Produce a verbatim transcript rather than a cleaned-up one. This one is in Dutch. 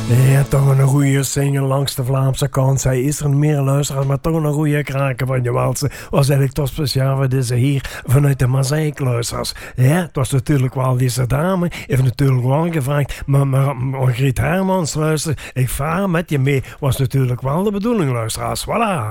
Ja, toch een goede single langs de Vlaamse kant. Zij is er meer luisteraars, maar toch een goede kraken van je walsen. Was eigenlijk toch speciaal voor deze hier vanuit de Mazeik-luisteraars. Ja, het was natuurlijk wel deze dame. Heeft natuurlijk wel gevraagd, maar, maar Margriet Hermans luistert. Ik vaar met je mee. Was natuurlijk wel de bedoeling, luisteraars. Voilà.